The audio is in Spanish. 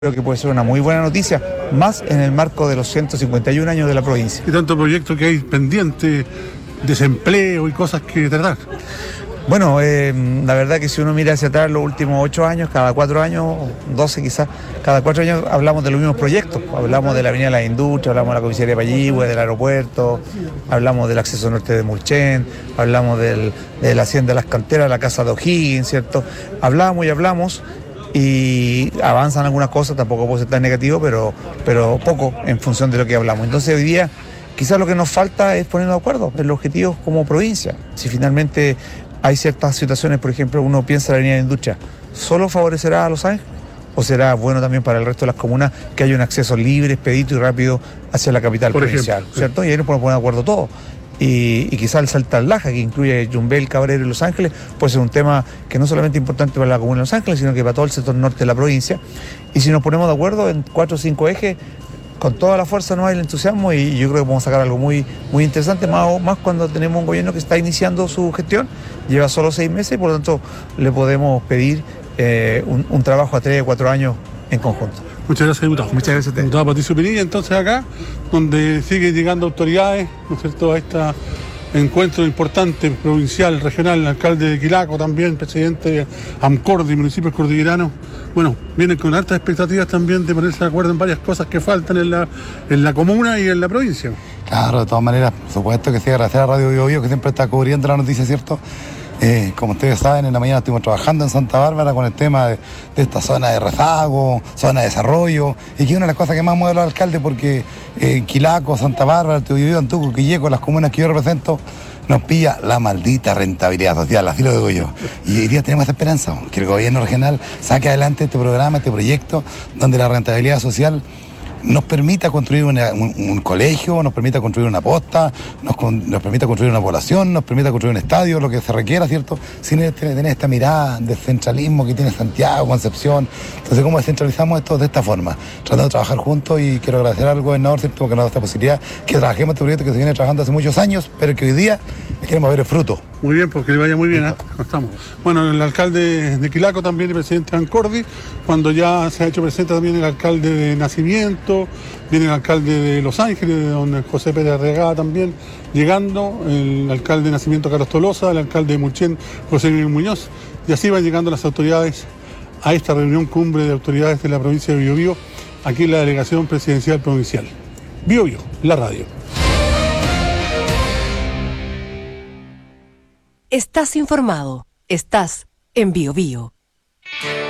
Creo que puede ser una muy buena noticia, más en el marco de los 151 años de la provincia. Y tanto proyecto que hay pendiente, desempleo y cosas que tratar. Bueno, la verdad que si uno mira hacia atrás los últimos 8 años, cada 4 años, 12 quizás, cada 4 años hablamos de los mismos proyectos. Hablamos de la Avenida de la Industria, hablamos de la comisaría de Payihue, del aeropuerto, hablamos del acceso norte de Mulchen, hablamos de la Hacienda de las Canteras, la Casa de O'Higgins, ¿cierto? Hablamos y avanzan algunas cosas, tampoco puede ser tan negativo, pero poco en función de lo que hablamos. Entonces hoy día quizás lo que nos falta es ponernos de acuerdo en los objetivos como provincia. Si finalmente hay ciertas situaciones, por ejemplo, uno piensa en la Avenida de la Industria, ¿solo favorecerá a Los Ángeles? ¿O será bueno también para el resto de las comunas que haya un acceso libre, expedito y rápido hacia la capital provincial, ¿cierto? Y ahí nos podemos poner de acuerdo todos. Y quizás el Salta al Laja, que incluye Yumbel, Cabrero y Los Ángeles, puede ser un tema que no solamente es importante para la comuna de Los Ángeles, sino que para todo el sector norte de la provincia. Y si nos ponemos de acuerdo en 4 o 5 ejes, con toda la fuerza no hay el entusiasmo, y yo creo que podemos sacar algo muy, muy interesante, más cuando tenemos un gobierno que está iniciando su gestión, lleva solo 6 meses, y por lo tanto le podemos pedir un trabajo a 3 o 4 años en conjunto. Muchas gracias, diputado. Muchas gracias a usted. Diputado Patricio Pinilla, entonces acá, donde siguen llegando autoridades, ¿no es cierto?, a este encuentro importante, provincial, regional, el alcalde de Quilaco también, presidente de Amcordi, municipios cordilleranos. Bueno, vienen con altas expectativas también de ponerse de acuerdo en varias cosas que faltan en la comuna y en la provincia. Claro, de todas maneras, por supuesto que sí, agradecer a Radio Biobío, que siempre está cubriendo la noticia, ¿cierto? Como ustedes saben, en la mañana estuvimos trabajando en Santa Bárbara con el tema de esta zona de rezago, zona de desarrollo, y que es una de las cosas que más mueve al alcalde, porque Quilaco, Santa Bárbara, Biobío, Antuco, Quilleco, las comunas que yo represento, nos pilla la maldita rentabilidad social, así lo digo yo. Y hoy día tenemos esa esperanza, que el gobierno regional saque adelante este programa, este proyecto, donde la rentabilidad social nos permita construir un colegio, nos permita construir una posta, nos permita construir una población, nos permita construir un estadio, lo que se requiera, ¿cierto? Sin tener esta mirada de centralismo que tiene Santiago, Concepción. Entonces, ¿cómo descentralizamos esto? De esta forma, tratando de trabajar juntos, y quiero agradecer al gobernador, ¿cierto?, porque nos da esta posibilidad, que trabajemos este proyecto que se viene trabajando hace muchos años, pero que hoy día queremos ver el fruto. Muy bien, porque le vaya muy bien, ¿eh? Estamos. Bueno, el alcalde de Quilaco también, el presidente de Amcordi, cuando ya se ha hecho presente también el alcalde de Nacimiento, viene el alcalde de Los Ángeles, don José Pérez Arregada también, llegando, el alcalde de Nacimiento, Carlos Tolosa, el alcalde de Mulchen, José Miguel Muñoz, y así van llegando las autoridades a esta reunión cumbre de autoridades de la provincia de Biobío, aquí en la delegación presidencial provincial. Biobío, la radio. Estás informado, estás en Biobío.